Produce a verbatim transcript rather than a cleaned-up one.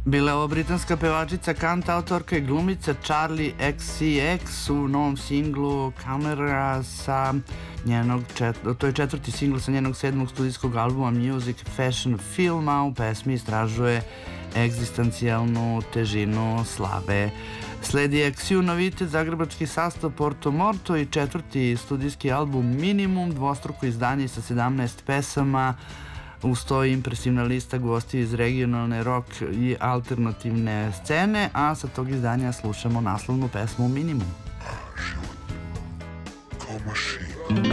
Bila je ovo britanska pevačica, kanta, autorka i glumica Charli X C X u novom singlu Camera sa njenog, čet... to je četvrti singl sa njenog sedmog studijskog albuma Music Fashion Film, a u pesmi istražuje egzistencijalnu težinu slave. Sledi X U novitet, zagrebački sastav Porto Morto i četvrti studijski album Minimum, dvostruko izdanje sa sedamnaest pesama. Uz to je impresivna lista gostiju iz regionalne rock i alternativne scene, a sa tog izdanja slušamo naslovnu pesmu Minimum. Život kao mašina.